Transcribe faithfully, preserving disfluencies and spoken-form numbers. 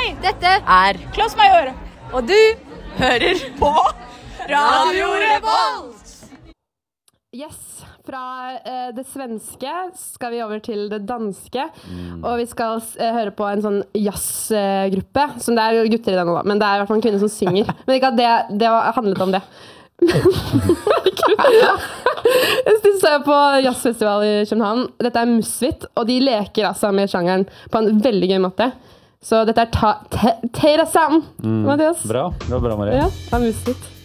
Hei, dette er Klaus Major, og du hører på Radio Revolt. Yes, fra eh, det svenske skal vi over til det danske, mm. og vi skal eh, høre på en sånn jazzgruppe, som det er gutter i den nå da, men det er i hvert fall en kvinne som synger. Men ikke at det, det var, handlet om det. Jeg ser på jazzfestival i København. Dette er Musvit, og de leker altså med sjangeren på en veldig gøy måte. Så dette er ta, te, Teira Sam, mm. Mathias. Bra, det var bra, Maria. Ja, det er Musvit.